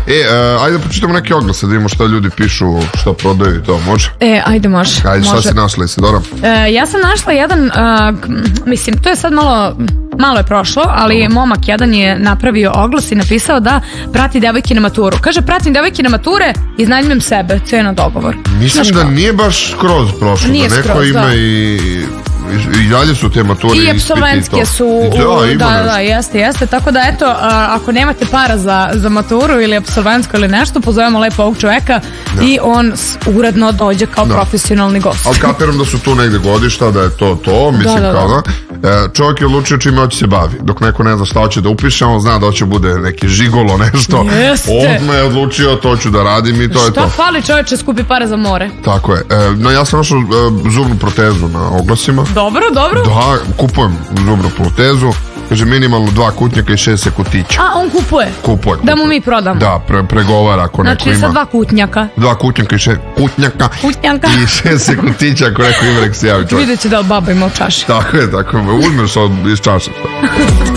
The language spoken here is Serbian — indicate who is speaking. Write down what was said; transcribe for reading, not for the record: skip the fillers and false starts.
Speaker 1: Ajde da počitamo neke oglase, da vidimo šta ljudi pišu, šta prodaju i to, može?
Speaker 2: Ajde, može.
Speaker 1: Ajde, šta si našla, Isidora?
Speaker 2: Ja sam našla jedan, mislim, to je sad malo je prošlo, ali momak jedan je napravio oglas i napisao da prati devojke na maturu. Kaže, pratim devojke na mature, iznajmljujem sebe, cena dogovor.
Speaker 1: Mislim da nije baš skroz prošlo,
Speaker 2: nije
Speaker 1: da neko
Speaker 2: skroz,
Speaker 1: ima i dalje su te mature
Speaker 2: i apsolventske su jeste, tako da eto, ako nemate para za maturu ili apsolventsko ili nešto, pozovemo lepo ovog čoveka i on uredno dođe kao profesionalni gost.
Speaker 1: Ali kapiram da su tu negde godišta, da je to mislim kao da čovjek je odlučio čime hoće se bavi, dok neko ne zna šta hoće da upiše, on zna da hoće bude neki žigolo nešto, odmah je odlučio to ću da radim i to je to.
Speaker 2: Šta fali, čovječe, skupi pare za more.
Speaker 1: Tako je, no ja sam našao zubnu protezu na oglasima.
Speaker 2: Dobro.
Speaker 1: Da, kupujem zubnu protezu. Kaže minimalno 2 kutnjaka i 6 sekutića.
Speaker 2: A, on kupuje? Da mu mi prodamo?
Speaker 1: Da, pregovara ako neko ima.
Speaker 2: Znači sa 2 kutnjaka?
Speaker 1: 2 kutnjaka i 6 kutnjaka. I 6 sekutića ako neko ima nek se javi čovjek.
Speaker 2: Vidjet će da li baba ima u čaši.
Speaker 1: Tako je, uzmeš iz čaša.